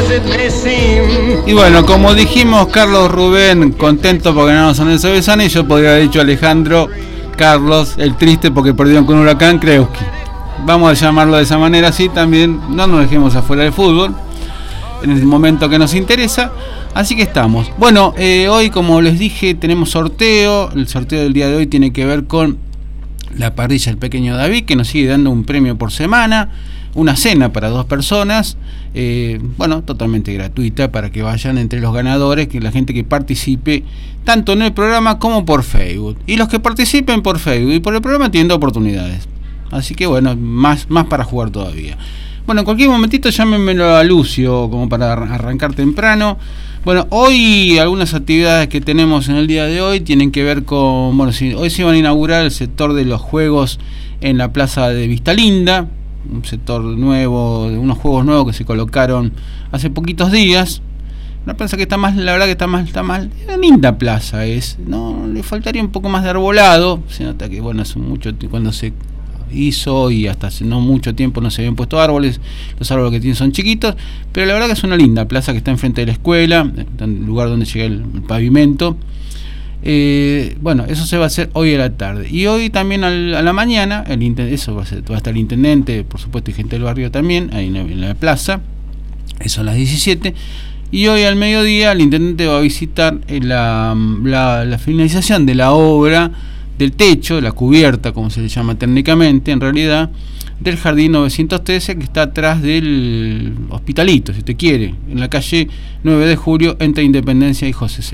Y bueno, como dijimos, Carlos Rubén contento porque ganaron San Lorenzo de Besana, y yo podría haber dicho Alejandro Carlos el triste porque perdieron con Huracán Kreuski. Vamos a llamarlo de esa manera, así también no nos dejemos afuera del fútbol en el momento que nos interesa. Así que estamos. Bueno, hoy, como les dije, tenemos sorteo. El sorteo del día de hoy tiene que ver con la parrilla del pequeño David, que nos sigue dando un premio por semana, una cena para 2 personas, bueno, totalmente gratuita, para que vayan entre los ganadores, que la gente que participe tanto en el programa como por Facebook. Y los que participen por Facebook y por el programa tienen 2 oportunidades. Así que bueno, más para jugar todavía. Bueno, en cualquier momentito llámenmelo a Lucio, como para arrancar temprano. Bueno, hoy algunas actividades que tenemos en el día de hoy tienen que ver con, bueno, hoy se van a inaugurar el sector de los juegos en la plaza de Vistalinda, un sector nuevo, unos juegos nuevos que se colocaron hace poquitos días. Una plaza que está más, la verdad que está más, una linda plaza es, no, le faltaría un poco más de arbolado. Se nota que, bueno, hace mucho cuando se hizo y hasta hace no mucho tiempo no se habían puesto árboles, los árboles que tienen son chiquitos, pero la verdad que es una linda plaza que está enfrente de la escuela, el lugar donde llega el pavimento. Bueno, eso se va a hacer hoy a la tarde, y hoy también a la mañana eso va a estar el intendente, por supuesto, y gente del barrio también ahí en la plaza, eso a las 17. Y hoy al mediodía el intendente va a visitar la finalización de la obra del techo, la cubierta, como se le llama técnicamente, en realidad, del Jardín 913, que está atrás del Hospitalito, si te quiere, en la calle 9 de Julio, entre Independencia y José C.